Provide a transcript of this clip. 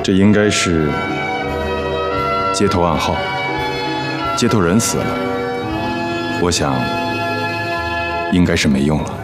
这应该是接头暗号，接头人死了，我想应该是没用了。